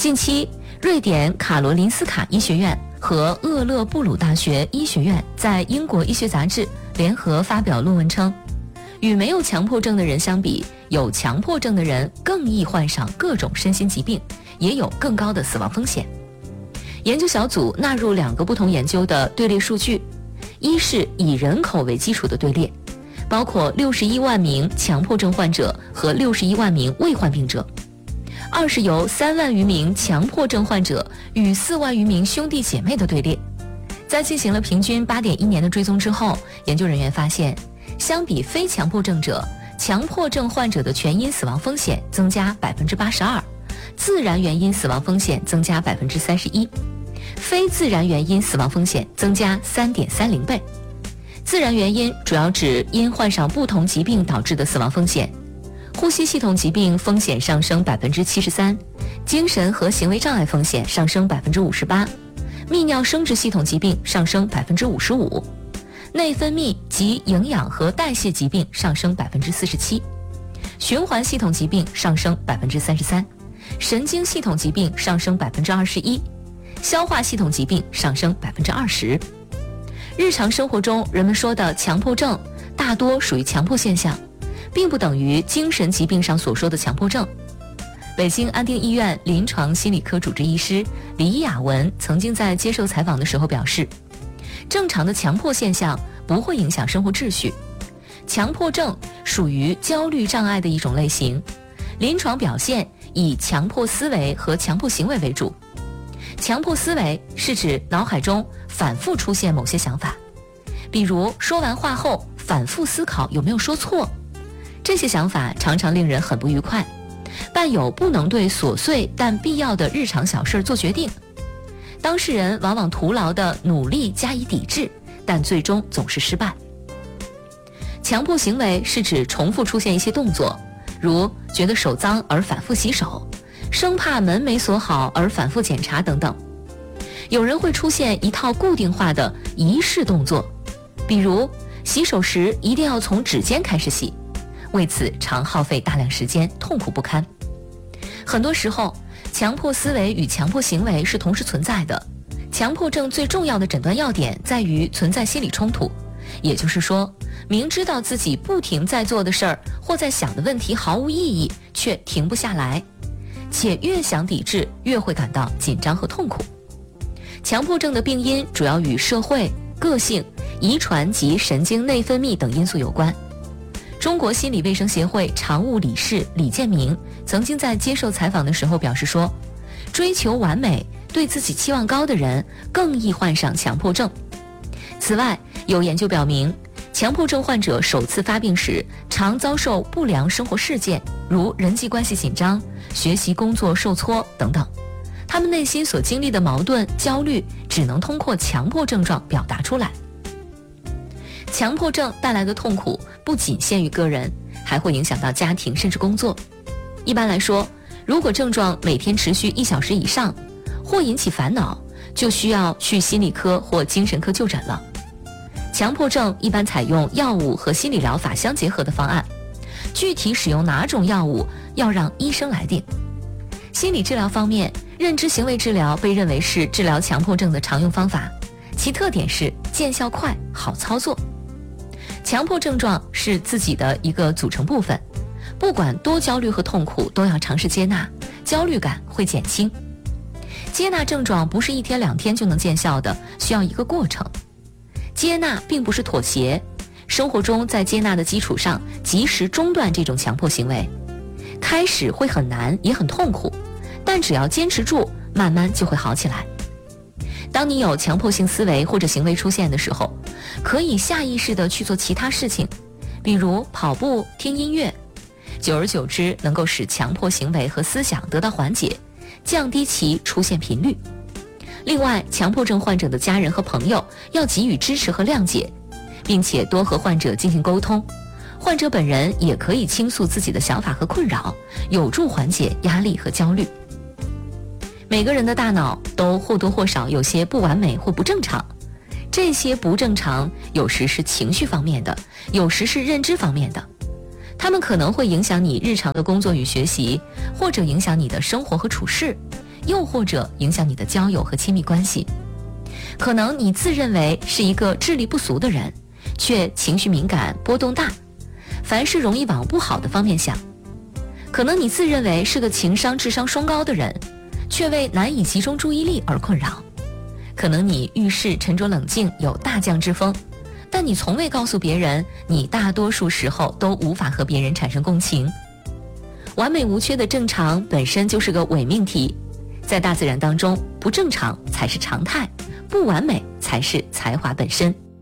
近期，瑞典卡罗林斯卡医学院和厄勒布鲁大学医学院在英国医学杂志联合发表论文称，与没有强迫症的人相比，有强迫症的人更易患上各种身心疾病，也有更高的死亡风险。研究小组纳入2个不同研究的队列数据，一是以人口为基础的队列，包括61万名强迫症患者和61万名未患病者；二是由3万余名强迫症患者与4万余名兄弟姐妹的队列。在进行了平均8.1年的追踪之后，研究人员发现，相比非强迫症者，强迫症患者的全因死亡风险增加82%，自然原因死亡风险增加31%，非自然原因死亡风险增加3.30倍。自然原因主要指因患上不同疾病导致的死亡风险，呼吸系统疾病风险上升73%，精神和行为障碍风险上升58%，泌尿生殖系统疾病上升55%，内分泌及营养和代谢疾病上升47%，循环系统疾病上升33%，神经系统疾病上升21%，消化系统疾病上升20%。日常生活中人们说的强迫症大多属于强迫现象，并不等于精神疾病上所说的强迫症。北京安定医院临床心理科主治医师李雅文曾经在接受采访的时候表示，正常的强迫现象不会影响生活秩序，强迫症属于焦虑障碍的一种类型，临床表现以强迫思维和强迫行为为主。强迫思维是指脑海中反复出现某些想法，比如说完话后反复思考有没有说错，这些想法常常令人很不愉快，伴有不能对琐碎但必要的日常小事做决定。当事人往往徒劳地努力加以抵制，但最终总是失败。强迫行为是指重复出现一些动作，如觉得手脏而反复洗手，生怕门没锁好而反复检查等等。有人会出现一套固定化的仪式动作，比如洗手时一定要从指尖开始洗，为此常耗费大量时间，痛苦不堪。很多时候，强迫思维与强迫行为是同时存在的。强迫症最重要的诊断要点在于存在心理冲突，也就是说，明知道自己不停在做的事儿或在想的问题毫无意义，却停不下来，且越想抵制越会感到紧张和痛苦。强迫症的病因主要与社会、个性、遗传及神经内分泌等因素有关。中国心理卫生协会常务理事李建明曾经在接受采访的时候表示说，追求完美、对自己期望高的人更易患上强迫症。此外，有研究表明，强迫症患者首次发病时常遭受不良生活事件，如人际关系紧张、学习工作受挫等等，他们内心所经历的矛盾、焦虑只能通过强迫症状表达出来。强迫症带来的痛苦不仅限于个人，还会影响到家庭甚至工作。一般来说，如果症状每天持续1小时以上，或引起烦恼，就需要去心理科或精神科就诊了。强迫症一般采用药物和心理疗法相结合的方案，具体使用哪种药物要让医生来定。心理治疗方面，认知行为治疗被认为是治疗强迫症的常用方法，其特点是见效快、好操作。强迫症状是自己的一个组成部分，不管多焦虑和痛苦，都要尝试接纳，焦虑感会减轻。接纳症状不是1天2天就能见效的，需要一个过程。接纳并不是妥协，生活中在接纳的基础上及时中断这种强迫行为。开始会很难，也很痛苦，但只要坚持住，慢慢就会好起来。当你有强迫性思维或者行为出现的时候，可以下意识地去做其他事情，比如跑步、听音乐，久而久之能够使强迫行为和思想得到缓解，降低其出现频率。另外，强迫症患者的家人和朋友要给予支持和谅解，并且多和患者进行沟通。患者本人也可以倾诉自己的想法和困扰，有助缓解压力和焦虑。每个人的大脑都或多或少有些不完美或不正常，这些不正常有时是情绪方面的，有时是认知方面的，它们可能会影响你日常的工作与学习，或者影响你的生活和处事， 又或者影响你的交友和亲密关系。可能你自认为是一个智力不俗的人，却情绪敏感、波动大，凡事容易往不好的方面想。可能你自认为是个情商、智商双高的人，却为难以集中注意力而困扰。可能你遇事沉着冷静，有大将之风，但你从未告诉别人，你大多数时候都无法和别人产生共情。完美无缺的正常本身就是个伪命题，在大自然当中，不正常才是常态，不完美才是才华本身。